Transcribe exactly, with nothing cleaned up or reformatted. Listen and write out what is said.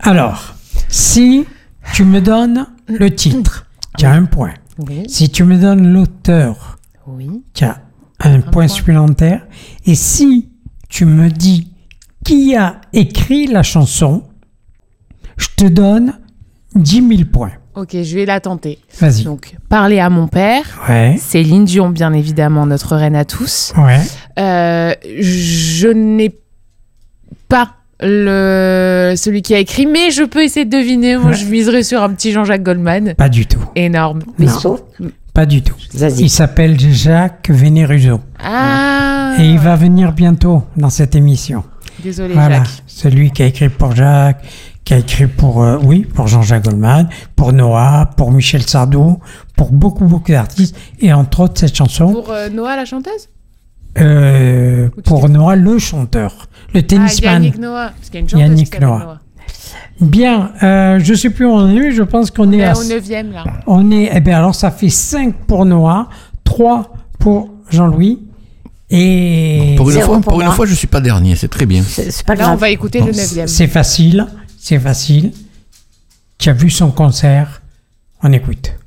Alors, si tu me donnes le titre, tu as un point. Oui. Si tu me donnes l'auteur, Oui. tu as un, un point, point supplémentaire. Et si tu me dis qui a écrit la chanson, je te donne dix mille points. Ok, je vais la tenter. Vas-y. Donc, Parler à mon père. Ouais. Céline Dion, bien évidemment, notre reine à tous. Ouais. Euh, je n'ai pas le celui qui a écrit, mais je peux essayer de deviner. Moi, ouais. je miserais sur un petit Jean-Jacques Goldman. Pas du tout. Énorme. Non. Pas du tout. Zazie. Il s'appelle Jacques Vénéruso. Ah. Et il va venir bientôt dans cette émission. Désolé, Voilà. Jacques. Celui qui a écrit pour Jacques, qui a écrit pour, euh, oui, pour Jean-Jacques Goldman, pour Noah, pour Michel Sardou, pour beaucoup, beaucoup d'artistes. Et entre autres, cette chanson, Pour euh, Noah, la chanteuse. euh, pour Noah, le chanteur, le Ah, tennisman. Yannick Noah. Parce qu'il y a une chanteuse Yannick qui s'appelle Noah. Noah. Bien, euh, je sais plus où on est, mais je pense qu'on est On est à... au neuvième, là. On est, eh bien alors ça fait cinq pour Noah, trois pour Jean-Louis, et... Pour une, Zéro fois, pour pour une moi. fois, je suis pas dernier, c'est très bien. C'est, c'est pas Là, grave. on va écouter le neuvième. C'est facile, c'est facile. Tu as vu son concert, on écoute.